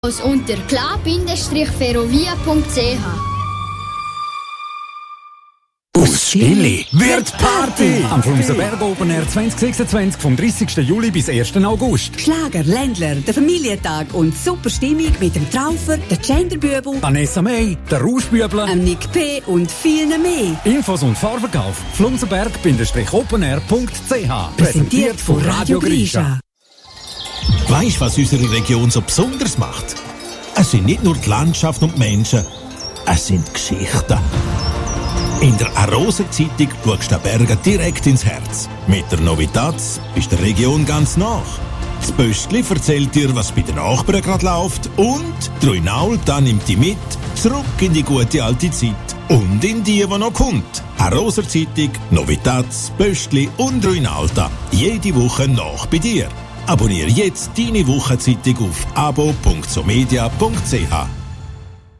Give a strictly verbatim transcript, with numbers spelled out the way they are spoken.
unter kla-ferrovia punkt c h. Aus Stille wird Party! Am Flumserberg Open Air zwanzig sechsundzwanzig vom dreißigsten Juli bis ersten August. Schlager, Ländler, der Familientag und super Stimmung mit dem Traufer, der Genderbübel, Vanessa May, der Rauschbübel, dem Nick P. und vielen mehr. Infos und Fahrverkauf flumserberg open air punkt c h. Präsentiert von Radio Grisha. Weisst du, was unsere Region so besonders macht? Es sind nicht nur die Landschaft und die Menschen, es sind die Geschichten. In der Arosa Zeitung schaust du den Bergen direkt ins Herz. Mit der Novitatz bist du der Region ganz nach. Das Böstli erzählt dir, was bei den Nachbarn gerade läuft, und die Ruinalta nimmt dich mit zurück in die gute alte Zeit und in die, die noch kommt. Arosa Zeitung, Novitatz, Böstli und Ruinalta. Jede Woche nach bei dir. Abonniere jetzt deine Wochenzeitung auf abo punkt somedia punkt c h.